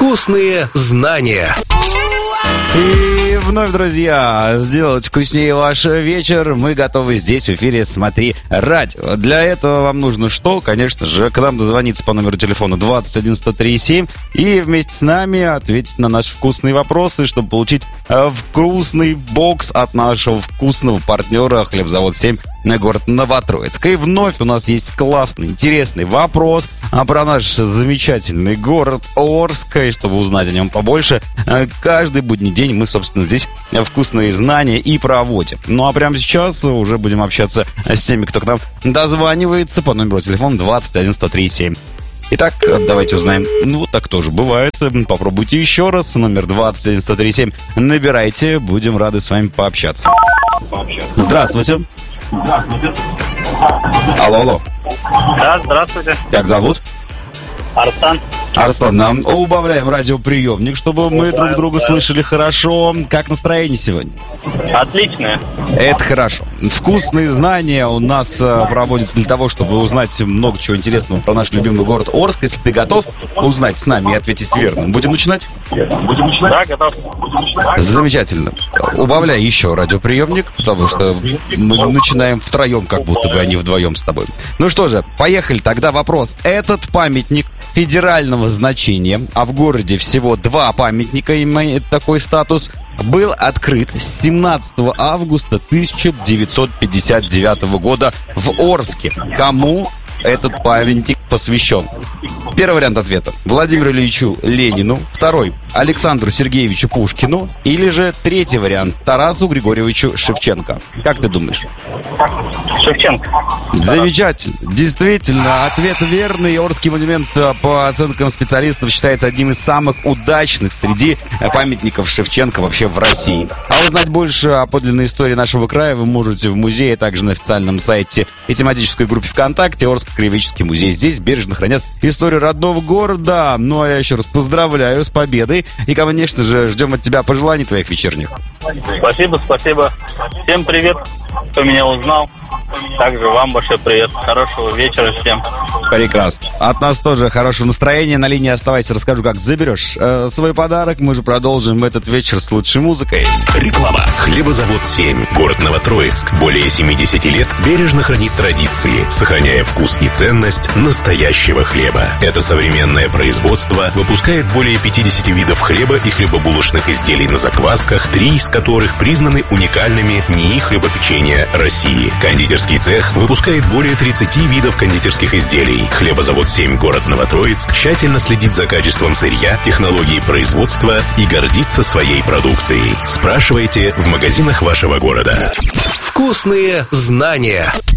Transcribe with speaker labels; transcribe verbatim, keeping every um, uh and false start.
Speaker 1: Вкусные знания.
Speaker 2: И вновь, друзья, сделать вкуснее ваш вечер мы готовы здесь в эфире «Смотри радио». Для этого вам нужно что? Конечно же, к нам дозвониться по номеру телефона двадцать один сто три семь и вместе с нами ответить на наши вкусные вопросы, чтобы получить вкусный бокс от нашего вкусного партнера «Хлебзавод семь», на город Новотроицк. И вновь у нас есть классный, интересный вопрос про наш замечательный город Орск. И чтобы узнать о нем побольше, каждый будний день мы, собственно, здесь вкусные знания и проводим. Ну а прямо сейчас уже будем общаться с теми, кто к нам дозванивается по номеру телефона двадцать один сто три семь. Итак, давайте узнаем. Ну, так тоже бывает. Попробуйте еще раз. Номер двадцать один сто три семь. Набирайте. Будем рады с вами пообщаться. Здравствуйте.
Speaker 3: Здравствуйте.
Speaker 2: Алло, алло.
Speaker 3: Да, здравствуйте.
Speaker 2: Как зовут?
Speaker 3: Арслан.
Speaker 2: Арслан, нам убавляем радиоприемник, чтобы мы
Speaker 3: да,
Speaker 2: друг друга
Speaker 3: да.
Speaker 2: слышали хорошо. Как настроение сегодня?
Speaker 3: Отличное.
Speaker 2: Это хорошо. Вкусные знания у нас э, проводятся для того, чтобы узнать много чего интересного про наш любимый город Орск. Если ты готов узнать с нами и ответить верно, будем начинать?
Speaker 3: Будем начинать? Да, готов.
Speaker 2: Замечательно. Убавляй еще радиоприемник, потому что мы начинаем втроем, как будто бы, а не вдвоем с тобой. Ну что же, поехали. Тогда вопрос. Этот памятник федерального значения, а в городе всего два памятника имеют такой статус, был открыт семнадцатого августа тысяча девятьсот пятьдесят девятого года в Орске. Кому этот памятник посвящен? Первый вариант ответа: Владимиру Ильичу Ленину. Второй — Александру Сергеевичу Пушкину. Или же третий вариант — Тарасу Григорьевичу Шевченко. Как ты думаешь?
Speaker 3: Шевченко.
Speaker 2: Замечательно. Действительно, ответ верный. Орский монумент, по оценкам специалистов, считается одним из самых удачных среди памятников Шевченко вообще в России. А узнать больше о подлинной истории нашего края вы можете в музее, а также на официальном сайте и тематической группе ВКонтакте «Орский краеведческий музей». Здесь бережно хранят историю родного города. Ну а я еще раз поздравляю с победой. И, конечно же, ждем от тебя пожеланий твоих вечерних.
Speaker 3: Спасибо, спасибо. Всем привет, кто меня узнал. Также вам большой привет. Хорошего вечера всем.
Speaker 2: Прекрасно. От нас тоже хорошего настроения. На линии оставайся, расскажу, как заберешь э, свой подарок. Мы же продолжим этот вечер с лучшей музыкой.
Speaker 4: Реклама. Хлебозавод семь. Город Новотроицк. Более семьдесят лет бережно хранит традиции, сохраняя вкус и ценность настоящего хлеба. Это современное производство выпускает более пятьдесят видов хлеба и хлебобулочных изделий на заквасках, три из которых признаны уникальными НИИ хлебопечения России. Кондитерский цех выпускает более тридцати видов кондитерских изделий. Хлебозавод семь, город Новотроицк, тщательно следит за качеством сырья, технологией производства и гордится своей продукцией. Спрашивайте в магазинах вашего города.
Speaker 1: Вкусные знания.